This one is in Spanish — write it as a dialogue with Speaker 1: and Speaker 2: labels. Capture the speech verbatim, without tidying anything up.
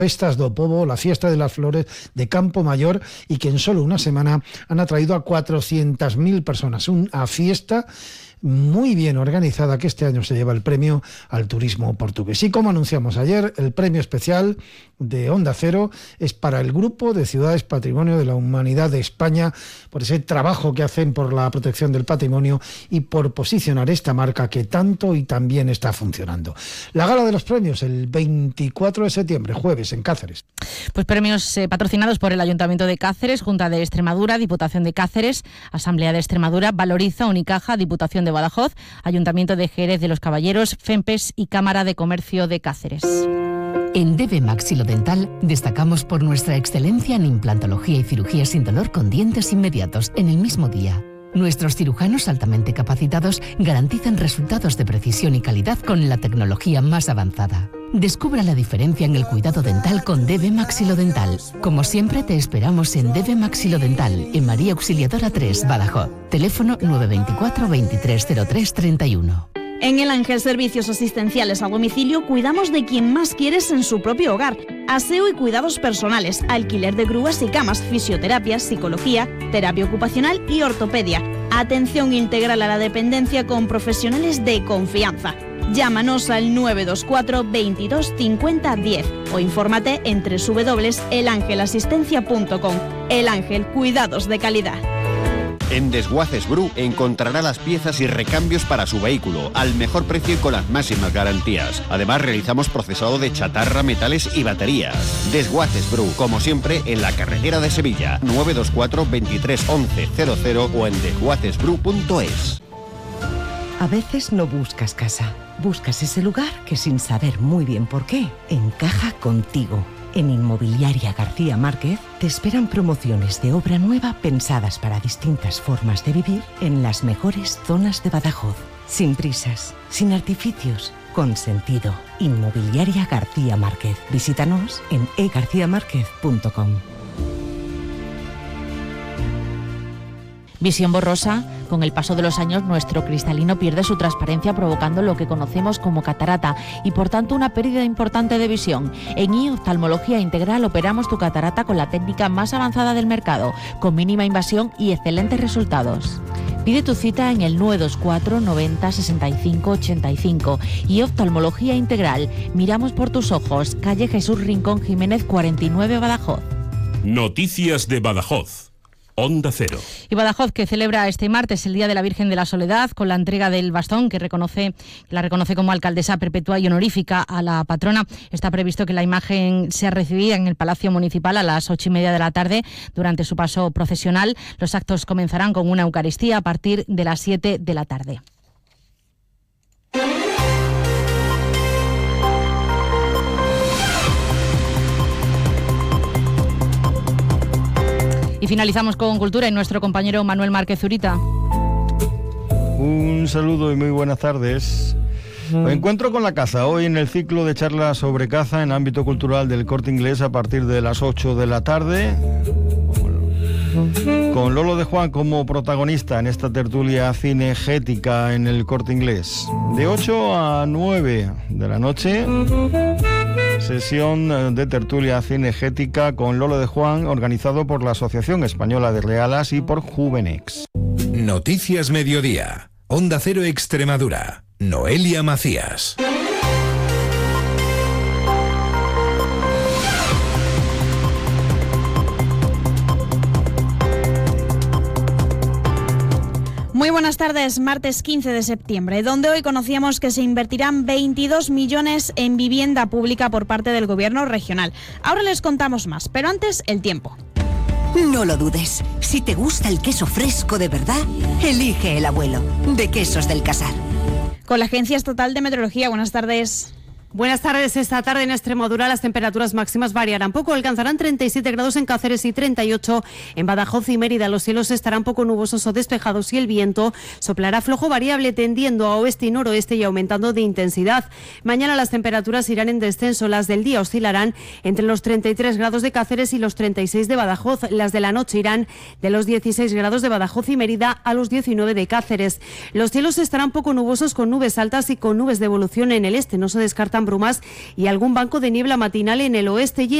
Speaker 1: Festas do Pobo, la fiesta de las flores de Campo Mayor, y que en solo una semana han atraído a cuatrocientas mil personas. Una fiesta muy bien organizada que este año se lleva el premio al turismo portugués. Y como anunciamos ayer, el premio especial de Onda Cero es para el Grupo de Ciudades Patrimonio de la Humanidad de España, por ese trabajo que hacen por la protección del patrimonio y por posicionar esta marca que tanto y tan bien está funcionando. La gala de los premios el veinticuatro de septiembre, jueves, en Cáceres.
Speaker 2: Pues premios eh, patrocinados por el Ayuntamiento de Cáceres, Junta de Extremadura, Diputación de Cáceres, Asamblea de Extremadura, Valoriza, Unicaja, Diputación de Badajoz, Ayuntamiento de Jerez de los Caballeros, FEMPES y Cámara de Comercio de Cáceres.
Speaker 3: En D B Maxilodental destacamos por nuestra excelencia en implantología y cirugía sin dolor con dientes inmediatos en el mismo día. Nuestros cirujanos altamente capacitados garantizan resultados de precisión y calidad con la tecnología más avanzada. Descubra la diferencia en el cuidado dental con D B Maxilodental. Como siempre, te esperamos en D B Maxilodental, en María Auxiliadora tres, Badajoz. Teléfono nueve veinticuatro veintitrés cero tres treinta y uno.
Speaker 4: En El Ángel Servicios Asistenciales a Domicilio cuidamos de quien más quieres en su propio hogar. Aseo y cuidados personales, alquiler de grúas y camas, fisioterapia, psicología, terapia ocupacional y ortopedia. Atención integral a la dependencia con profesionales de confianza. Llámanos al nueve dos cuatro veintidós cincuenta diez o infórmate en doble u doble u doble u punto el ángel asistencia punto com. El Ángel, cuidados de calidad.
Speaker 5: En Desguaces Bru encontrará las piezas y recambios para su vehículo al mejor precio y con las máximas garantías. Además, realizamos procesado de chatarra, metales y baterías. Desguaces Bru, como siempre, en la carretera de Sevilla, nueve dos cuatro veintitrés once cero cero o en desguaces bru punto es.
Speaker 6: A veces no buscas casa, buscas ese lugar que sin saber muy bien por qué, encaja contigo. En Inmobiliaria García Márquez te esperan promociones de obra nueva pensadas para distintas formas de vivir en las mejores zonas de Badajoz. Sin prisas, sin artificios, con sentido. Inmobiliaria García Márquez. Visítanos en e garcía márquez punto com.
Speaker 2: Visión borrosa. Con el paso de los años, nuestro cristalino pierde su transparencia, provocando lo que conocemos como catarata y, por tanto, una pérdida importante de visión. En I Oftalmología Integral operamos tu catarata con la técnica más avanzada del mercado, con mínima invasión y excelentes resultados. Pide tu cita en el nueve dos cuatro noventa sesenta y cinco ochenta y cinco. Y Oftalmología Integral. Miramos por tus ojos. Calle Jesús Rincón Jiménez cuarenta y nueve, Badajoz.
Speaker 7: Noticias de Badajoz. Onda Cero.
Speaker 2: Y Badajoz, que celebra este martes el Día de la Virgen de la Soledad con la entrega del bastón que reconoce, la reconoce como alcaldesa perpetua y honorífica a la patrona. Está previsto que la imagen sea recibida en el Palacio Municipal a las ocho y media de la tarde durante su paso procesional. Los actos comenzarán con una Eucaristía a partir de las siete de la tarde. Y finalizamos con Cultura y nuestro compañero Manuel Márquez Zurita.
Speaker 8: Un saludo y muy buenas tardes. Me encuentro con la caza, hoy en el ciclo de charlas sobre caza en ámbito cultural del Corte Inglés a partir de las ocho de la tarde. Con Lolo de Juan como protagonista en esta tertulia cinegética en el Corte Inglés. De ocho a nueve de la noche, sesión de tertulia cinegética con Lolo de Juan, organizado por la Asociación Española de Realas y por Juvenex.
Speaker 9: Noticias Mediodía. Onda Cero Extremadura. Noelia Macías.
Speaker 4: Muy buenas tardes, martes quince de septiembre, donde hoy conocíamos que se invertirán veintidós millones en vivienda pública por parte del gobierno regional. Ahora les contamos más, pero antes el tiempo.
Speaker 10: No lo dudes, si te gusta el queso fresco de verdad, elige El Abuelo, de Quesos del Casar.
Speaker 4: Con la Agencia Estatal de Meteorología, buenas tardes.
Speaker 11: Buenas tardes. Esta tarde en Extremadura las temperaturas máximas variarán poco. Alcanzarán treinta y siete grados en Cáceres y treinta y ocho en Badajoz y Mérida. Los cielos estarán poco nubosos o despejados y el viento soplará flojo variable tendiendo a oeste y noroeste y aumentando de intensidad. Mañana las temperaturas irán en descenso. Las del día oscilarán entre los treinta y tres grados de Cáceres y los treinta y seis de Badajoz. Las de la noche irán de los dieciséis grados de Badajoz y Mérida a los diecinueve de Cáceres. Los cielos estarán poco nubosos con nubes altas y con nubes de evolución en el este. No se descartan esperan brumas y algún banco de niebla matinal en el oeste y